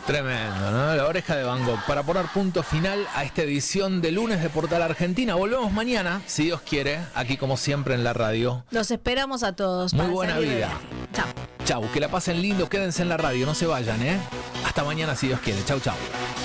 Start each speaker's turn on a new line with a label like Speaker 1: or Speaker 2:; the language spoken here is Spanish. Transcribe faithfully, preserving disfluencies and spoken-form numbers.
Speaker 1: Tremendo, ¿no? La oreja de Van Gogh. Para poner punto final a esta edición de lunes de Portal Argentina. Volvemos mañana, si Dios quiere, aquí como siempre en la radio.
Speaker 2: Los esperamos a todos.
Speaker 1: Muy buena vida.
Speaker 2: Chao.
Speaker 1: Chau, que la pasen lindo, quédense en la radio, no se vayan, ¿eh? Hasta mañana si Dios quiere. Chau, chau.